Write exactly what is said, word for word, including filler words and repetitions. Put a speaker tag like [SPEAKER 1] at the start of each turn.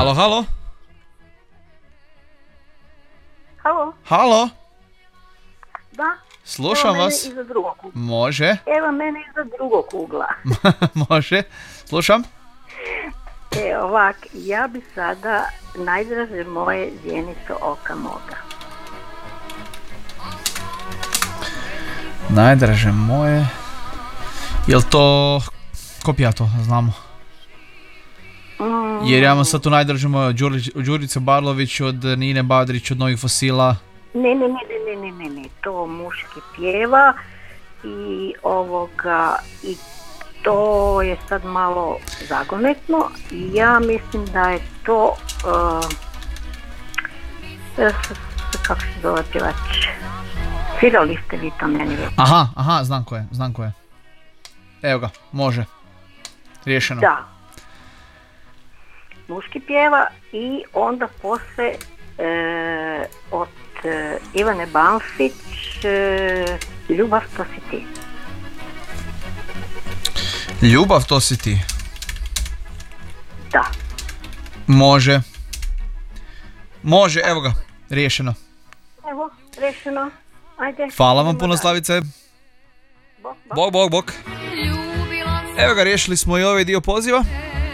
[SPEAKER 1] Halo, halo.
[SPEAKER 2] Halo?
[SPEAKER 1] Halo?
[SPEAKER 2] Da?
[SPEAKER 1] Slušam
[SPEAKER 2] Evo
[SPEAKER 1] vas.
[SPEAKER 2] mene iza drugog ugla.
[SPEAKER 1] Može.
[SPEAKER 2] Evo mene iza drugog ugla.
[SPEAKER 1] Može. Slušam.
[SPEAKER 2] E, ovak, ja bi sada najdraže moje zjenico oka moga.
[SPEAKER 1] Najdraže moje... Jel to... Kopija to, znamo.
[SPEAKER 2] Mm,
[SPEAKER 1] Jer ja imam sad tu najdražu moju Đuricu Barlović, od Nine Badrić, od Novih fosila.
[SPEAKER 2] ne, ne, ne, ne, ne, ne, ne, to muški pjeva i ovoga, i to je sad malo zagonetno. Ja mislim da je to, uh, kako se zove pjevač, svirali ste vi to meni već.
[SPEAKER 1] Aha, aha, znam ko je, znam ko je. Evo ga, može. Riješeno.
[SPEAKER 2] Da. Muški pjeva i onda posle e, od e, Ivane Banfić e, Ljubav to si ti.
[SPEAKER 1] Ljubav to si ti.
[SPEAKER 2] Da.
[SPEAKER 1] Može. Može, evo ga, riješeno.
[SPEAKER 2] Evo, rešeno. Ajde.
[SPEAKER 1] Hvala vam
[SPEAKER 2] idemo
[SPEAKER 1] puno,
[SPEAKER 2] dalje.
[SPEAKER 1] Slavice.
[SPEAKER 2] Bok, bok.
[SPEAKER 1] Bok, bok, bok. Evo ga, riješili smo i ovaj dio poziva.